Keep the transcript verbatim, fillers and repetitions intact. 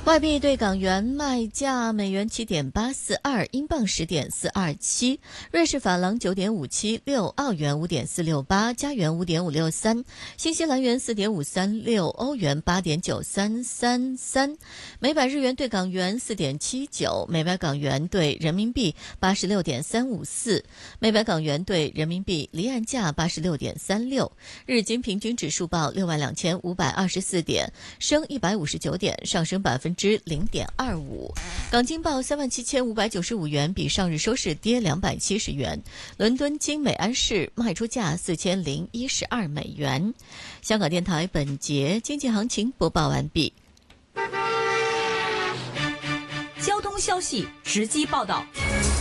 外币对港元卖价：美元七点八四二，英镑十点四二七，瑞士法郎九点五七六，澳元五点四六八，加元五点五六三，新西兰元四点五三六，欧元八点九三三三，每百日元对港元四点七九，每百港元对人民币八十六点三五四，每百港元对人民币离岸价八十六点三六。日经平均指数报六万两千五百二十四点，升一百五十九点，上升百分之零点二五。港金报三万七千五百九十五元，比上日收市跌两百七十元。伦敦金美安士卖出价四千零一十二美元。香港电台本节经济行情播报完毕。 交通消息直击报道。